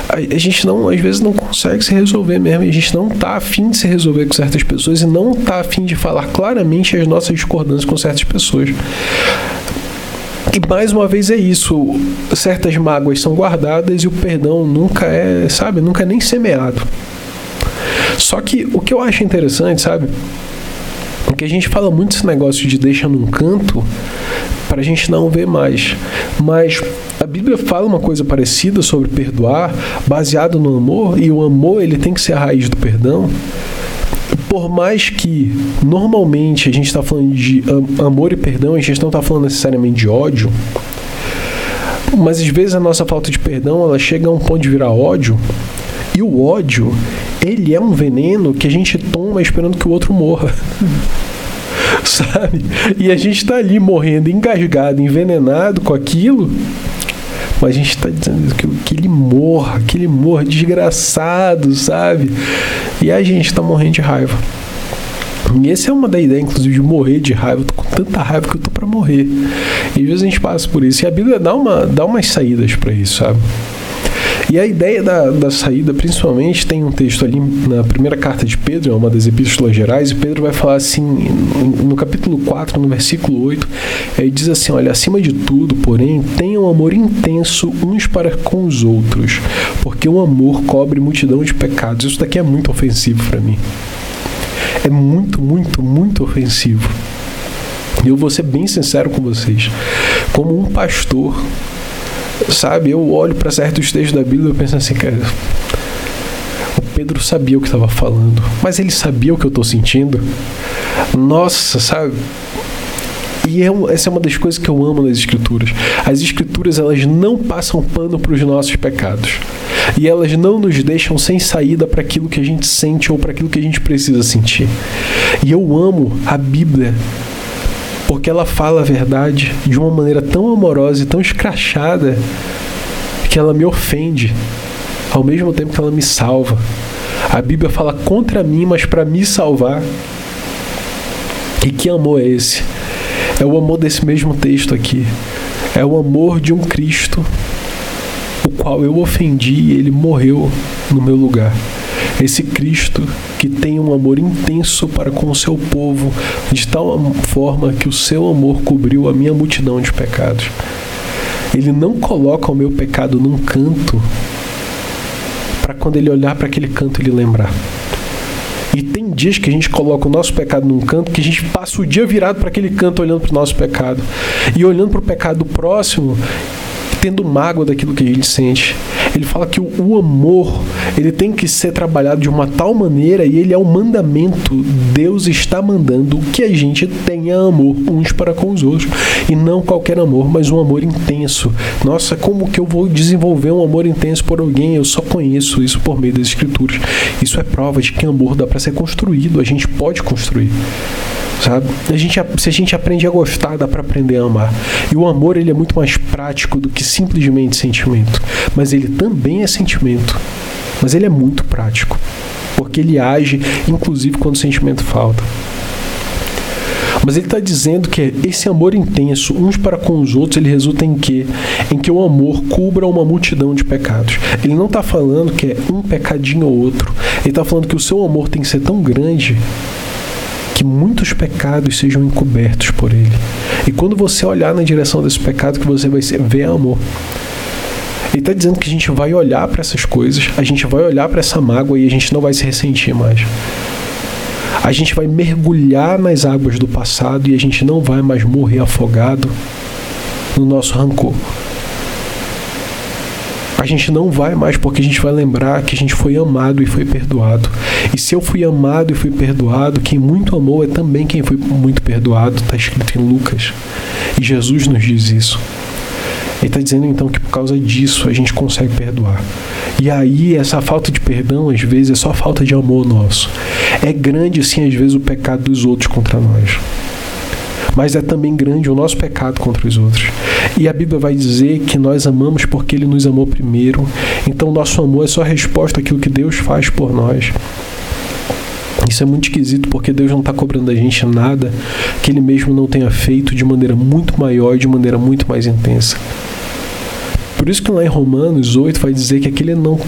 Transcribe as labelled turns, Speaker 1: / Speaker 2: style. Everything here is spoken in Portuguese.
Speaker 1: a gente não, às vezes não consegue se resolver mesmo, e a gente não tá afim de se resolver com certas pessoas e não tá afim de falar claramente as nossas discordâncias com certas pessoas. E mais uma vez é isso, certas mágoas são guardadas e o perdão nunca é, sabe, nunca é nem semeado. Só que o que eu acho interessante, sabe, é que a gente fala muito esse negócio de deixa num canto para a gente não ver mais. Mas a Bíblia fala uma coisa parecida sobre perdoar, baseado no amor, e o amor ele tem que ser a raiz do perdão. Por mais que, normalmente, a gente está falando de amor e perdão, a gente não está falando necessariamente de ódio, mas às vezes a nossa falta de perdão, ela chega a um ponto de virar ódio, e o ódio, ele é um veneno que a gente toma esperando que o outro morra. Sabe? E a gente está ali morrendo, engasgado, envenenado com aquilo, mas a gente está dizendo que ele morra, desgraçado, sabe? E a gente está morrendo de raiva. E essa é uma da ideia, inclusive, de morrer de raiva. Eu tô com tanta raiva que eu tô para morrer. E às vezes a gente passa por isso. E a Bíblia dá umas saídas para isso, sabe? E a ideia da saída, principalmente, tem um texto ali na primeira carta de Pedro, é uma das epístolas gerais, e Pedro vai falar assim, no capítulo 4, no versículo 8, ele diz assim, olha, acima de tudo, porém, tenham amor intenso uns para com os outros, porque o amor cobre multidão de pecados. Isso daqui é muito ofensivo para mim. É muito, muito, muito ofensivo. E eu vou ser bem sincero com vocês. Como um pastor, sabe, eu olho para certos textos da Bíblia e eu penso assim, cara, o Pedro sabia o que estava falando, mas ele sabia o que eu estou sentindo. Nossa, sabe? E essa é uma das coisas que eu amo nas Escrituras. As Escrituras, elas não passam pano para os nossos pecados. E elas não nos deixam sem saída para aquilo que a gente sente ou para aquilo que a gente precisa sentir. E eu amo a Bíblia porque ela fala a verdade de uma maneira tão amorosa e tão escrachada que ela me ofende, ao mesmo tempo que ela me salva. A Bíblia fala contra mim, mas para me salvar. E que amor é esse? É o amor desse mesmo texto aqui. É o amor de um Cristo, o qual eu ofendi e ele morreu no meu lugar. Esse Cristo que tem um amor intenso para com o seu povo, de tal forma que o seu amor cobriu a minha multidão de pecados. Ele não coloca o meu pecado num canto para quando ele olhar para aquele canto ele lembrar. E tem dias que a gente coloca o nosso pecado num canto que a gente passa o dia virado para aquele canto olhando para o nosso pecado e olhando para o pecado do próximo, tendo mágoa daquilo que a gente sente. Ele fala que o amor, ele tem que ser trabalhado de uma tal maneira, e ele é um mandamento. Deus está mandando que a gente tenha amor uns para com os outros, e não qualquer amor, mas um amor intenso. Nossa, como que eu vou desenvolver um amor intenso por alguém? Eu só conheço isso por meio das Escrituras. Isso é prova de que amor dá para ser construído, a gente pode construir. Sabe? Se a gente aprende a gostar, dá para aprender a amar. E o amor, ele é muito mais prático do que simplesmente sentimento. Mas ele também é sentimento. Mas ele é muito prático. Porque ele age, inclusive, quando o sentimento falta. Mas ele está dizendo que esse amor intenso, uns para com os outros, ele resulta em quê? Em que o amor cubra uma multidão de pecados. Ele não está falando que é um pecadinho ou outro. Ele está falando que o seu amor tem que ser tão grande que muitos pecados sejam encobertos por ele. E quando você olhar na direção desse pecado, que você vai ver amor. Ele está dizendo que a gente vai olhar para essas coisas, a gente vai olhar para essa mágoa e a gente não vai se ressentir mais. A gente vai mergulhar nas águas do passado e a gente não vai mais morrer afogado no nosso rancor. A gente não vai mais, porque a gente vai lembrar que a gente foi amado e foi perdoado. E se eu fui amado e fui perdoado, quem muito amou é também quem foi muito perdoado. Está escrito em Lucas. E Jesus nos diz isso. Ele está dizendo então que por causa disso a gente consegue perdoar. E aí essa falta de perdão às vezes é só falta de amor nosso. É grande sim às vezes o pecado dos outros contra nós. Mas é também grande o nosso pecado contra os outros. E a Bíblia vai dizer que nós amamos porque Ele nos amou primeiro. Então nosso amor é só resposta àquilo que Deus faz por nós. Isso é muito esquisito, porque Deus não está cobrando da gente nada que Ele mesmo não tenha feito de maneira muito maior e de maneira muito mais intensa. Por isso que lá em Romanos 8 vai dizer que aquele não